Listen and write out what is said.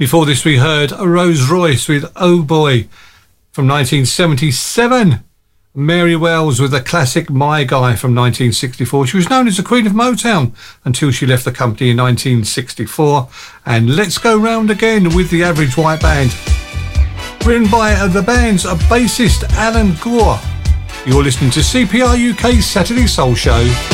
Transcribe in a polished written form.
Before this we heard Rose Royce with Oh Boy from 1977. Mary Wells with the classic My Guy from 1964. She was known as the Queen of Motown until she left the company in 1964. And let's go round again with the Average White Band. Written by the band's bassist Alan Gore. You're listening to CPR UK's Saturday Soul Show.